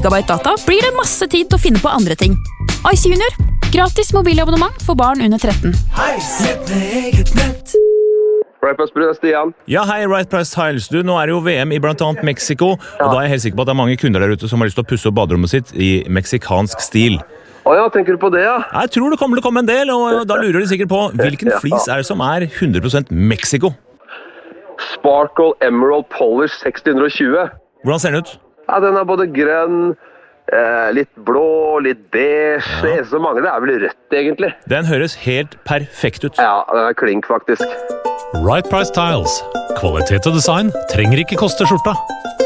gigabyte data, blir det masse tid til å finne på andre ting. Ice Junior. Gratis mobilabonnement for barn under 13. Right Price Tiles, Stian. Ja, hei, Right Price Tiles. Du, nå er det jo VM i blant annet Mexico, og da er jeg helt sikker på at det er mange kunder der ute som har lyst til å pusse opp baderommet sitt i meksikansk stil. Ja, tenker du på det, ja? Jeg tror det kommer til å komme en del, og da lurer de sikkert på hvilken flis er det som er 100% Mexico? Sparkle Emerald Polish 620. Hvordan ser den ut? Ja, den er både grønn, litt blå, litt beige. Det eneste som mangler er vel rødt, egentlig. Den høres helt perfekt ut. Ja, den er klink, faktisk. Right Price Tiles. Kvalitet og design trenger ikke koste skjorta.